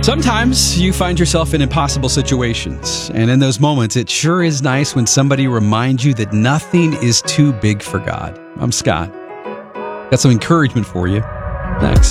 Sometimes you find yourself in impossible situations, and in those moments, it sure is nice when somebody reminds you that nothing is too big for God. I'm Scott. Got some encouragement for you next.